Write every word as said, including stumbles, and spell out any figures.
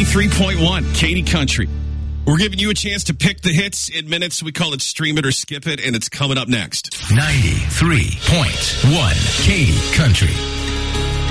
ninety-three point one, Katy Country. We're giving you a chance to pick the hits in minutes. We call it Stream It or Skip It, and it's coming up next. ninety-three point one, Katy Country.